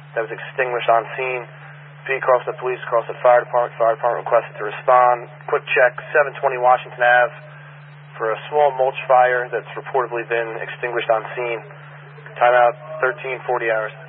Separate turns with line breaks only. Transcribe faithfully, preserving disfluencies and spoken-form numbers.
that was extinguished on scene. P. Carlstadt Police, Carlstadt Fire Department. Fire Department requested to respond. Quick check, seven twenty Washington Avenue for a small mulch fire that's reportedly been extinguished on scene. Timeout, thirteen forty hours.